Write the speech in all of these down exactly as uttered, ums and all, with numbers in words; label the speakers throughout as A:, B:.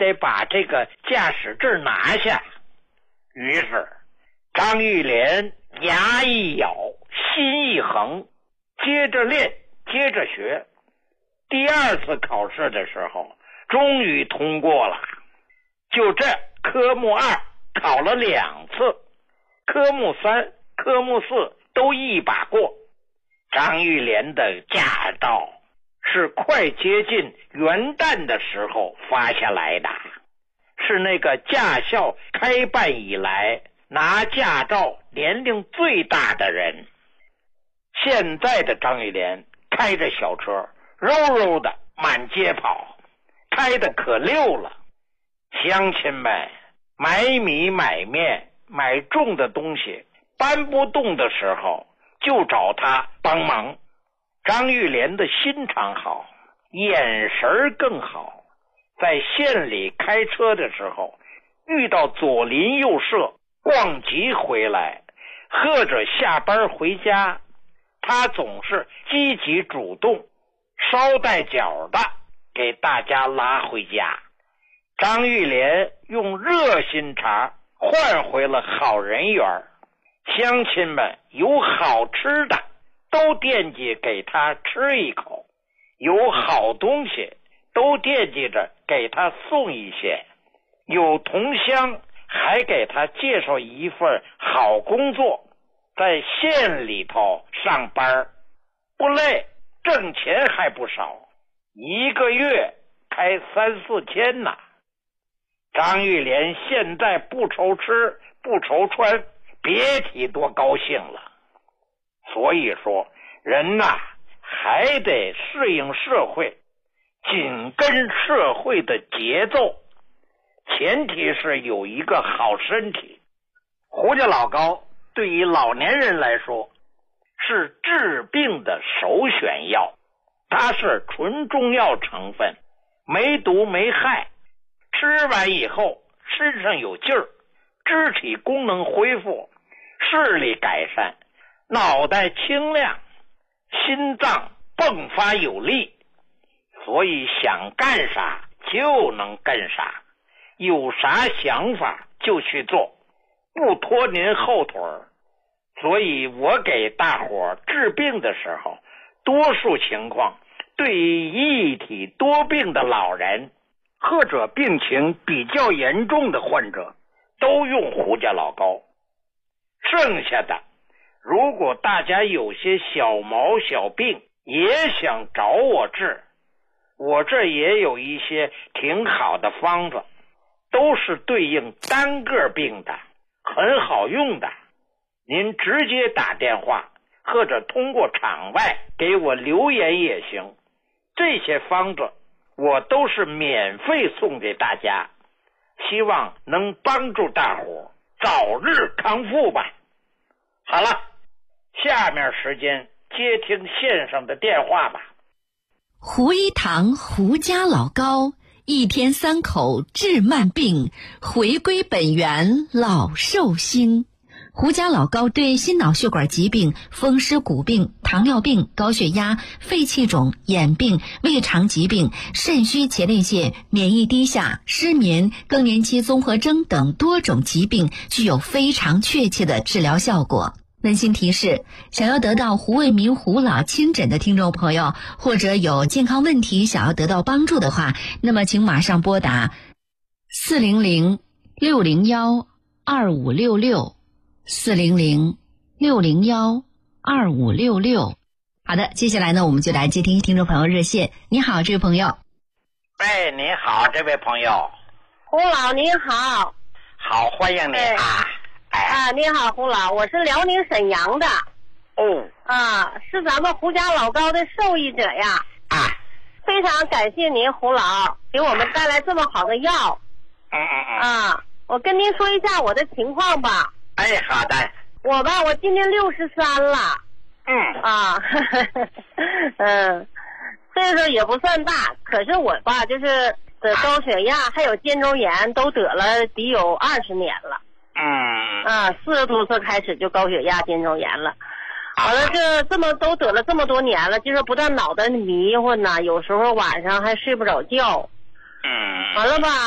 A: 得把这个驾驶证拿下。于是张玉莲牙一咬，心一横，接着练，接着学。第二次考试的时候，终于通过了。就这，科目二考了两次，科目三、科目四都一把过。张玉莲的驾照是快接近元旦的时候发下来的，是那个驾校开办以来拿驾照年龄最大的人。现在的张玉莲开着小车柔柔的满街跑，开得可溜了。乡亲们买米买面买重的东西搬不动的时候，就找他帮忙。张玉莲的心肠好，眼神更好，在县里开车的时候，遇到左邻右舍逛集回来，或者下班回家，他总是积极主动，捎带脚的给大家拉回家。张玉莲用热心肠换回了好人缘，乡亲们有好吃的都惦记给他吃一口，有好东西都惦记着给他送一些，有同乡还给他介绍一份好工作，在县里头上班，不累，挣钱还不少，一个月开三四千呢。张玉莲现在不愁吃不愁穿，别提多高兴了。所以说人呐、啊，还得适应社会，紧跟社会的节奏，前提是有一个好身体。胡家老高对于老年人来说是治病的首选药，它是纯中药成分，没毒没害，吃完以后身上有劲儿，肢体功能恢复，视力改善，脑袋清亮，心脏迸发有力，所以想干啥就能干啥，有啥想法就去做，不拖您后腿儿。所以我给大伙治病的时候，多数情况对于一体多病的老人或者病情比较严重的患者都用胡家老膏。剩下的如果大家有些小毛小病也想找我治，我这也有一些挺好的方子，都是对应单个病的，很好用的。您直接打电话或者通过场外给我留言也行，这些方子我都是免费送给大家，希望能帮助大伙早日康复吧。好了，下面时间接听线上的电话吧。
B: 胡一堂胡家老膏，一天三口治慢病，回归本源老寿星。胡家老膏对心脑血管疾病、风湿骨病、糖尿病、高血压、肺气肿、眼病、胃肠疾病、肾虚前列腺、免疫低下、失眠、更年期综合征等多种疾病具有非常确切的治疗效果。温馨提示，想要得到胡卫民胡老亲诊的听众朋友，或者有健康问题想要得到帮助的话，那么请马上拨打四零零六零幺二五六六四零零六零幺二五六六。好的，接下来呢，我们就来接听听众朋友热线。你好，这位朋友。
A: 喂，你好，这位朋友。
C: 胡老您好。
A: 好，欢迎你啊。
C: 哎、啊，你好，胡老，我是辽宁沈阳的。
A: 哦。
C: 啊，是咱们胡家老膏的受益者呀。
A: 啊。
C: 非常感谢您，胡老，给我们带来这么好的药。
A: 嗯嗯嗯。
C: 啊，我跟您说一下我的情况吧。
A: 哎，好的。
C: 我吧，我今年六十三了。
A: 嗯。
C: 啊，呵呵嗯，岁数也不算大，可是我吧，就是得高血压还有肩周炎都得了得有二十年了。
A: 嗯。
C: 啊，四十多岁开始就高血压、肩周炎了。完了，这这么都得了这么多年了，就是不但脑袋迷糊呢，有时候晚上还睡不着觉。
A: 嗯。
C: 完了吧，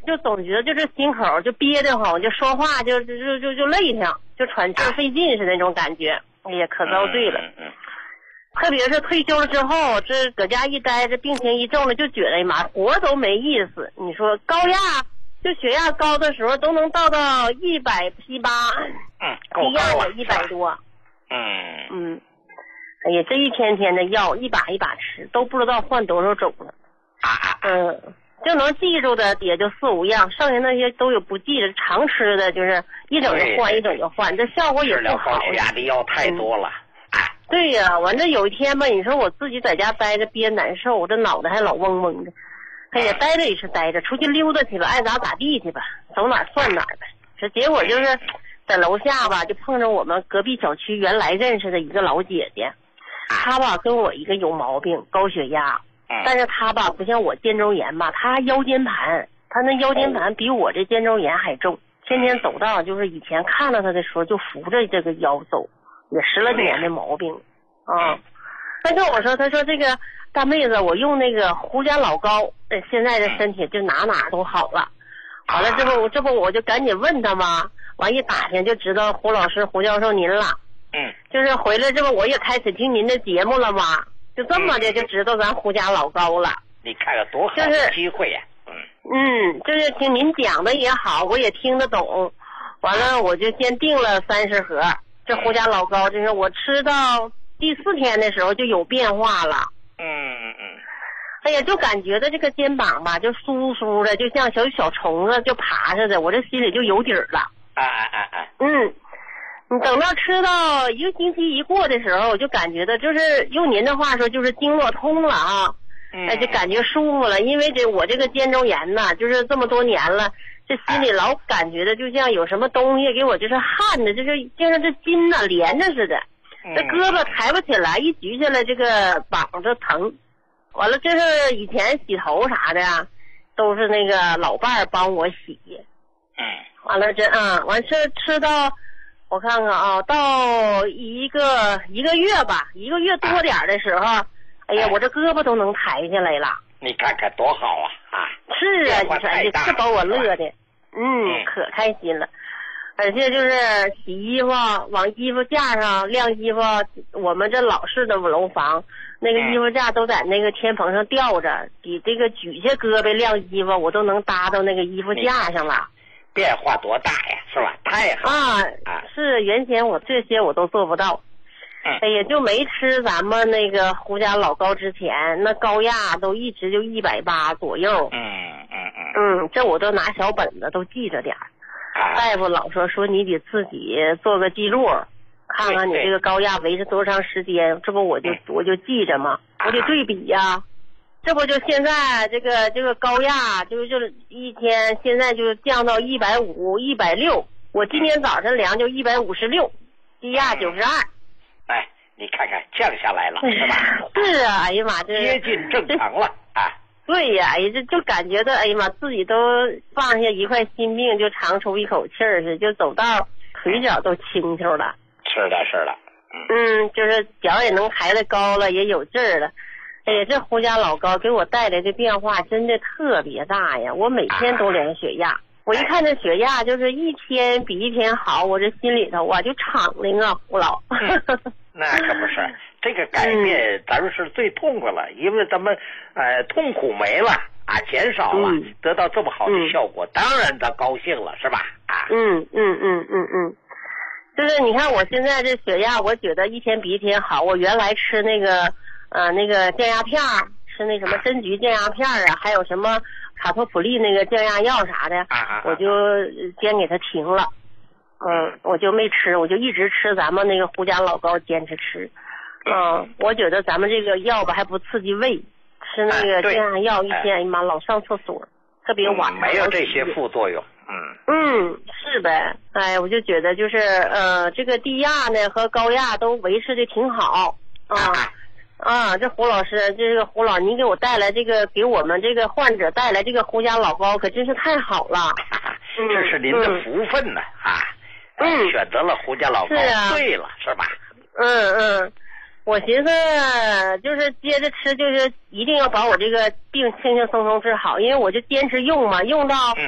C: 就总觉得就是心口就憋得慌，就说话就就就就就累挺，就喘气费劲是那种感觉。哎呀，可遭罪了。
A: 嗯嗯
C: 特别是退休了之后，这搁家一待，这病情一重了，就觉得哎妈，活都没意思。你说高压，就血压高的时候都能到到一百七八，
A: 嗯，够
C: 低压
A: 高了，
C: 也一百多。
A: 嗯
C: 嗯，哎呀，这一天天的药一把一把吃，都不知道换多少种了。
A: 啊啊，
C: 嗯，就能记住的也就四五样，剩下那些都有不记得，常吃的就是一整就换，一整就换，这效果也
A: 治疗
C: 不好。
A: 高血压的药太多了。
C: 对呀、啊，完这有一天吧，你说我自己在家待着憋难受，我这脑袋还老嗡嗡的。哎呀，待着也是待着，出去溜达去吧，爱咋咋地去吧，走哪儿算哪儿呗。这结果就是在楼下吧，就碰着我们隔壁小区原来认识的一个老姐姐，她吧跟我一个有毛病，高血压，但是她吧不像我肩周炎吧，她腰间盘，她那腰间盘比我这肩周炎还重，天天走道就是以前看到她的时候就扶着这个腰走。也十来年的毛病啊！他跟我说，他说这个大妹子，我用那个胡家老高，现在的身体就哪哪都好了。完了，这不这不我就赶紧问他嘛，完一打听就知道胡老师胡教授您了。
A: 嗯，
C: 就是回来这不我也开始听您的节目了嘛，就这么的就知道咱胡家老高了。
A: 你看看多好的机会呀！
C: 嗯嗯，就是听您讲的也好，我也听得懂。完了，我就先订了三十盒。这胡家老高，就是我吃到第四天的时候就有变化了。
A: 嗯嗯嗯。
C: 哎呀，就感觉的这个肩膀吧，就酥酥的，就像小小虫子就爬似的，我这心里就有底儿了。
A: 啊啊啊啊！
C: 嗯，你等到吃到一个星期一过的时候，我就感觉的，就是用您的话说，就是经络通了啊。
A: 嗯。
C: 哎，就感觉舒服了，因为这我这个肩周炎呐，就是这么多年了。这心里老感觉的就像有什么东西给我就是焊的，就是就像这筋呐连着似的，这胳膊抬不起来，一举起来这个膀子疼。完了，这是以前洗头啥的呀，都是那个老伴儿帮我洗。
A: 嗯。
C: 完了这啊，完事吃到我看看啊，到一个一个月吧，一个月多点的时候，哎呀，我这胳膊都能抬起来了。
A: 你看看多好啊！啊，
C: 是啊，你说这这把我乐的。嗯，可开心了，而且就是洗衣服，往衣服架上晾衣服。我们这老式的楼房，那个衣服架都在那个天棚上吊着，比这个举下胳膊晾衣服，我都能搭到那个衣服架上了。
A: 变化多大呀，是吧？太好
C: 啊！啊，是原先我这些我都做不到。
A: 嗯、
C: 哎呀，就没吃咱们那个胡家老高之前，那高压都一直就一百八左右。
A: 嗯嗯嗯。
C: 嗯，这我都拿小本子都记着点儿。
A: 啊、
C: 大夫老说说你得自己做个记录，看看你这个高压维持多长时间。这不我就、嗯、我就记着嘛，我得对比呀、啊。这不就现在这个这个高压就就是一天现在就降到一百五、一百六。我今天早晨量就一百五十六，低压九十二。
A: 哎，你看看降下来了，是吧？
C: 是啊，哎呀妈，这
A: 接近正常了啊！
C: 对呀，哎呀，这就感觉到，哎呀妈，自己都放下一块心病，就长出一口气儿似的，就走道腿脚都轻巧了。
A: 是的，是的。
C: 嗯, 嗯，就是脚也能抬得高了，也有劲儿了。哎呀，这胡家老高给我带来的变化真的特别大呀！我每天都量血压。啊，我一看这血压就是一天比一天好，我这心里头啊就敞亮啊，胡老。
A: 嗯、那可不是，这个改变、嗯、咱们是最痛快了，因为咱们呃痛苦没了啊，减少了、嗯，得到这么好的效果，嗯、当然咱高兴了，是吧？啊，
C: 嗯嗯嗯嗯嗯，就是你看我现在这血压，我觉得一天比一天好。我原来吃那个呃那个降压片，吃那什么参菊降压片啊，还有什么卡托普利那个降压药啥的，
A: 啊、
C: 我就先给他停了。嗯，我就没吃，我就一直吃咱们那个胡家老高，坚持吃。嗯，我觉得咱们这个药吧还不刺激胃，吃那个降压药一天，哎呀妈，老上厕所，特别晚、
A: 嗯。没有这些副作用。嗯
C: 嗯，是呗。哎，我就觉得就是呃，这个低压呢和高压都维持的挺好啊。啊，这胡老师，这个胡老，您给我带来这个，给我们这个患者带来这个胡家老高，可真是太好了。
A: 嗯、这是您的福分呢、嗯、啊。
C: 嗯，
A: 选择了胡家老高，
C: 是啊，
A: 对了，是吧？
C: 嗯嗯，我寻思就是接着吃，就是一定要把我这个病轻轻松松治好，因为我就坚持用嘛，用到。
A: 嗯